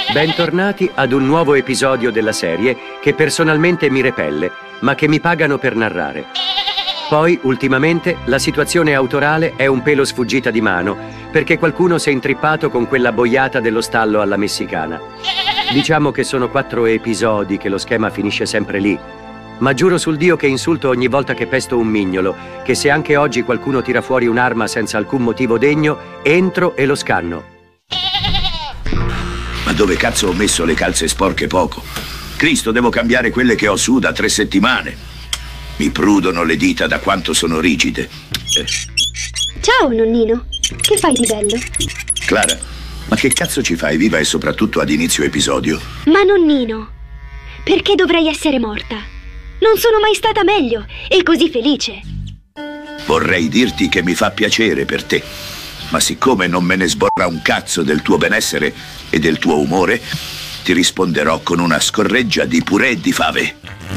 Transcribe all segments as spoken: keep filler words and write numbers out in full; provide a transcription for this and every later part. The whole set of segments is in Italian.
Bentornati ad un nuovo episodio della serie che personalmente mi repelle, ma che mi pagano per narrare. Poi, ultimamente, la situazione autorale è un pelo sfuggita di mano, perché qualcuno si è intrippato con quella boiata dello stallo alla messicana. Diciamo che sono quattro episodi che lo schema finisce sempre lì. Ma giuro sul Dio che insulto ogni volta che pesto un mignolo, che se anche oggi qualcuno tira fuori un'arma senza alcun motivo degno, entro e lo scanno. Ma dove cazzo ho messo le calze sporche poco? Cristo, devo cambiare quelle che ho su da tre settimane. Mi prudono le dita da quanto sono rigide. Eh. Ciao, nonnino. Che fai di bello? Clara, ma che cazzo ci fai viva e soprattutto ad inizio episodio? Ma nonnino, perché dovrei essere morta? Non sono mai stata meglio e così felice. Vorrei dirti che mi fa piacere per te, ma siccome non me ne sborra un cazzo del tuo benessere e del tuo umore, ti risponderò con una scorreggia di purè di fave.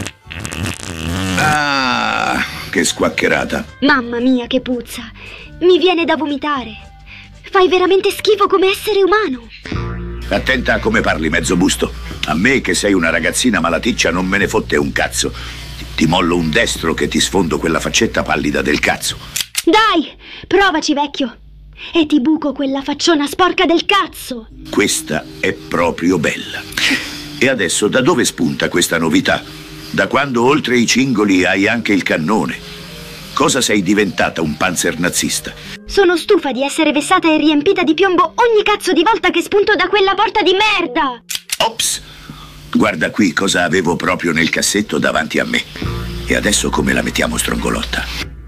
Ah, che squaccherata. Mamma mia, che puzza. Mi viene da vomitare. Fai veramente schifo come essere umano. Attenta a come parli, mezzo busto. A me, che sei una ragazzina malaticcia, non me ne fotte un cazzo. Ti mollo un destro che ti sfondo quella faccetta pallida del cazzo. Dai, provaci, vecchio. E ti buco quella facciona sporca del cazzo. Questa è proprio bella. E adesso da dove spunta questa novità? Da quando oltre i cingoli hai anche il cannone? Cosa sei diventata, un panzer nazista? Sono stufa di essere vessata e riempita di piombo ogni cazzo di volta che spunto da quella porta di merda. Ops! Guarda qui cosa avevo proprio nel cassetto davanti a me. E adesso come la mettiamo strongolotta?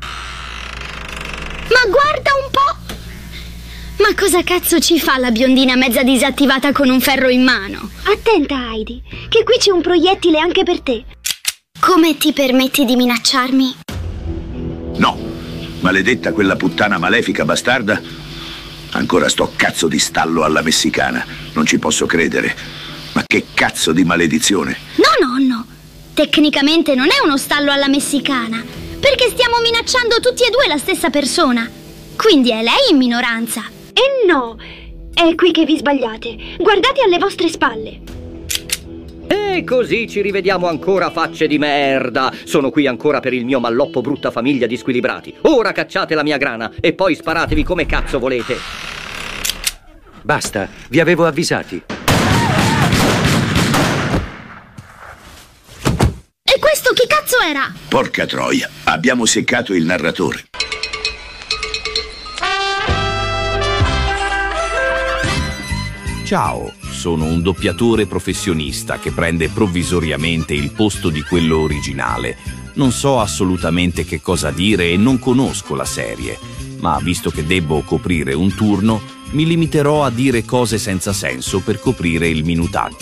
Ma guarda un po'! Ma cosa cazzo ci fa la biondina mezza disattivata con un ferro in mano? Attenta, Heidi, che qui c'è un proiettile anche per te. Come ti permetti di minacciarmi? No, maledetta quella puttana malefica bastarda. Ancora sto cazzo di stallo alla messicana. Non ci posso credere. Ma che cazzo di maledizione? No, nonno. Tecnicamente non è uno stallo alla messicana, perché stiamo minacciando tutti e due la stessa persona. Quindi è lei in minoranza. E no, è qui che vi sbagliate. Guardate alle vostre spalle. E così ci rivediamo ancora, facce di merda. Sono qui ancora per il mio malloppo brutta famiglia di squilibrati. Ora cacciate la mia grana e poi sparatevi come cazzo volete. Basta, vi avevo avvisati. E questo chi cazzo era? Porca troia, abbiamo seccato il narratore. Ciao, sono un doppiatore professionista che prende provvisoriamente il posto di quello originale. Non so assolutamente che cosa dire e non conosco la serie, ma visto che debbo coprire un turno, mi limiterò a dire cose senza senso per coprire il minutaggio.